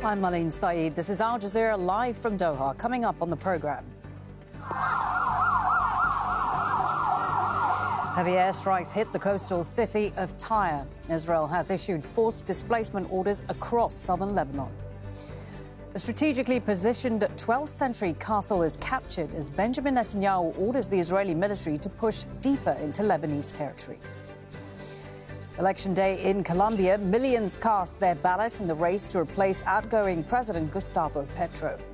I'm Marlene Saeed. This is Al Jazeera live from Doha. Coming up on the programme. Heavy airstrikes hit the coastal city of Tyre. Israel has issued forced displacement orders across southern Lebanon. A strategically positioned 12th century castle is captured as Benjamin Netanyahu orders the Israeli military to push deeper into Lebanese territory. Election day in Colombia, millions cast their ballot in the race to replace outgoing President Gustavo Petro.